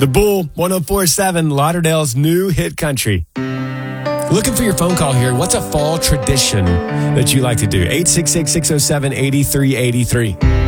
The Bull, 104.7, Lauderdale's new hit country. Looking for your phone call here. What's a fall tradition that you like to do? 866-607-8383.